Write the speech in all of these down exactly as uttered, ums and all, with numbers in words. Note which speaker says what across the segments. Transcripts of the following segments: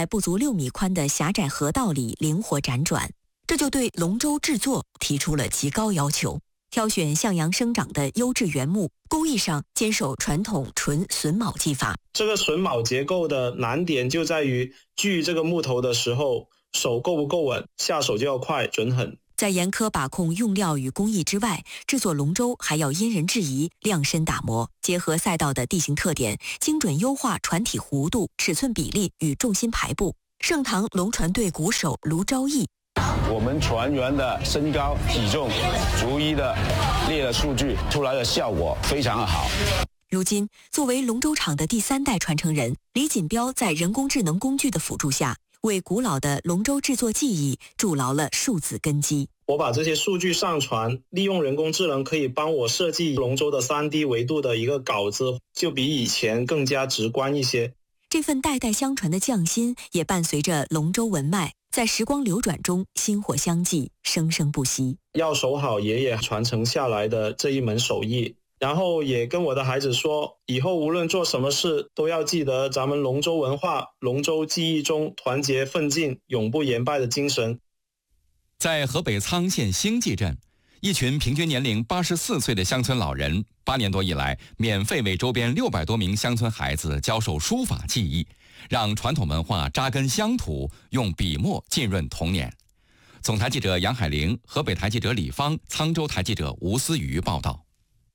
Speaker 1: 在不足六米宽的狭窄河道里灵活辗转，这就对龙舟制作提出了极高要求。挑选向阳生长的优质原木，工艺上坚守传统纯榫卯技法。
Speaker 2: 这个榫卯结构的难点就在于锯这个木头的时候，手够不够稳，下手就要快准狠。
Speaker 1: 在严苛把控用料与工艺之外，制作龙舟还要因人制宜，量身打磨，结合赛道的地形特点，精准优化船体弧度、尺寸比例与重心排布。盛唐龙船队鼓手卢昭义，
Speaker 3: 我们船员的身高体重逐一的列了数据，出来的效果非常好。
Speaker 1: 如今，作为龙舟厂的第三代传承人，李锦标在人工智能工具的辅助下，为古老的龙舟制作技艺筑牢了数字根基。
Speaker 2: 我把这些数据上传，利用人工智能可以帮我设计龙舟的 三 D 维度的一个稿子，就比以前更加直观一些。
Speaker 1: 这份代代相传的匠心，也伴随着龙舟文脉，在时光流转中薪火相继，生生不息。
Speaker 2: 要守好爷爷传承下来的这一门手艺，然后也跟我的孩子说，以后无论做什么事，都要记得咱们龙舟文化、龙舟技艺中团结奋进、永不言败的精神。
Speaker 4: 在河北沧县兴济镇，一群平均年龄八十四岁的乡村老人，八年多以来，免费为周边六百多名乡村孩子教授书法技艺，让传统文化扎根乡土，用笔墨浸润童年。总台记者杨海玲，河北台记者李芳，沧州台记者吴思瑜报道。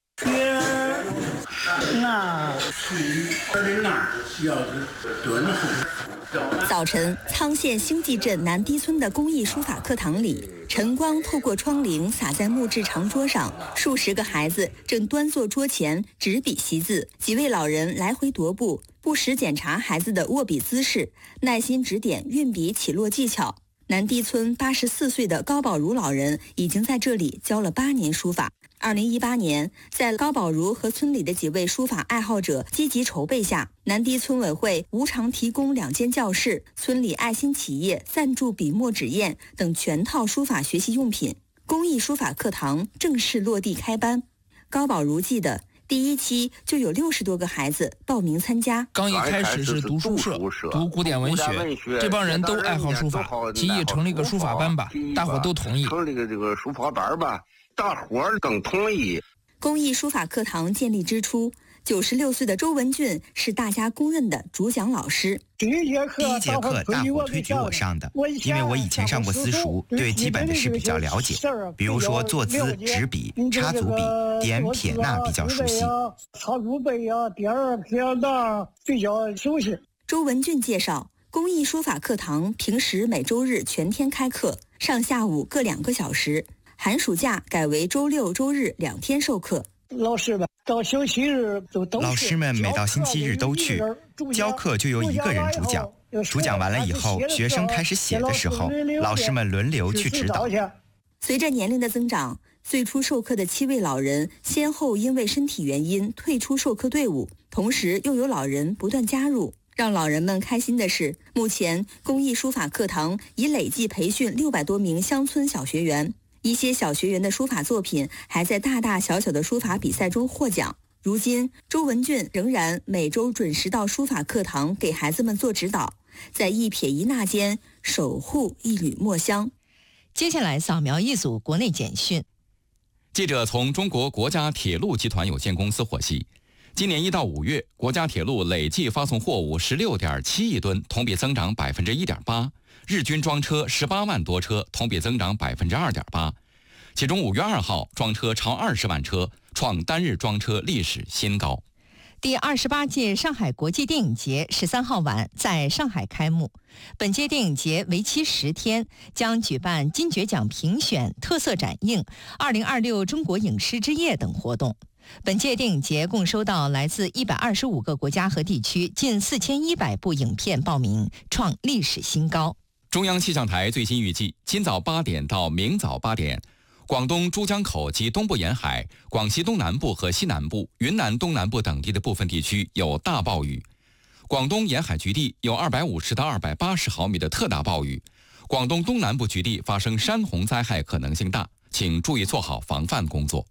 Speaker 5: 早晨，沧县兴济镇南堤村的公益书法课堂里，晨光透过窗棂洒在木质长桌上，数十个孩子正端坐桌前执笔习字，几位老人来回踱步，不时检查孩子的握笔姿势，耐心指点运笔起落技巧。南堤村八十四岁的高宝如老人已经在这里教了八年书法。二零一八年，在高宝如和村里的几位书法爱好者积极筹备下，南堤村委会无偿提供两间教室，村里爱心企业赞助笔墨纸砚等全套书法学习用品，公益书法课堂正式落地开班。高宝如记得，第一期就有六十多个孩子报名参加。
Speaker 6: 刚一开始是读书社，读古典文学，这帮人都爱好书法，提议成立个书法班吧，大伙都同意。
Speaker 3: 成立个这个书法班吧，大伙儿更同意。
Speaker 5: 公益书法课堂建立之初，九十六岁的周文俊是大家公认的主讲老师。
Speaker 7: 第一节课大伙推举我上的，因为我以前上过私塾，对基本的事比较了解，比如说坐姿、执笔、插足笔、点撇捺比较熟悉。擦足背啊，点儿撇捺比较熟悉。
Speaker 5: 周文俊介绍，公益书法课堂平时每周日全天开课，上下午各两个小时。寒暑假改为周六周日两天授课。
Speaker 7: 老师们到星期日都都
Speaker 8: 老师们每到星期日都去教课，就由一个人主讲，主讲完了以后，学生开始写的时候，老师们轮流去指导。
Speaker 5: 随着年龄的增长，最初授课的七位老人先后因为身体原因退出授课队伍，同时又有老人不断加入。让老人们开心的是，目前公益书法课堂已累计培训六百多名乡村小学员。一些小学员的书法作品还在大大小小的书法比赛中获奖。如今，周文俊仍然每周准时到书法课堂给孩子们做指导，在一撇一捺间守护一缕墨香。
Speaker 9: 接下来扫描一组国内简讯。
Speaker 4: 记者从中国国家铁路集团有限公司获悉，今年一到五月，国家铁路累计发送货物十六点七亿吨，同比增长百分之一点八。日均装车十八万多车，同比增长百分之二点八。其中五月二号装车超二十万车，创单日装车历史新高。
Speaker 9: 第二十八届上海国际电影节十三号晚在上海开幕。本届电影节为期十天，将举办金爵奖评选、特色展映、二零二六中国影师之夜等活动。本届电影节共收到来自一百二十五个国家和地区近四千一百部影片报名，创历史新高。
Speaker 4: 中央气象台最新预计，今早八点到明早八点，广东珠江口及东部沿海、广西东南部和西南部、云南东南部等地的部分地区有大暴雨。广东沿海局地有二百五十到二百八十毫米的特大暴雨。广东东南部局地发生山洪灾害可能性大，请注意做好防范工作。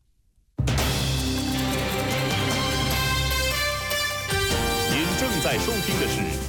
Speaker 10: 您正在收听的是